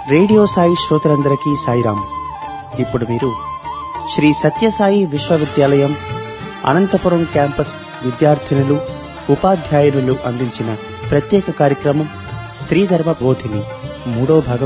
Radio Sai శ్రోతలందరికీ సాయిరాం. ఇప్పుడు మీరు శ్రీ సత్యసాయి విశ్వవిద్యాలయం అనంతపురం క్యాంపస్ విద్యార్థినులు ఉపాధ్యాయులు అందించిన ప్రత్యేక కార్యక్రమం స్త్రీ ధర్మ బోధిని 3వ భాగం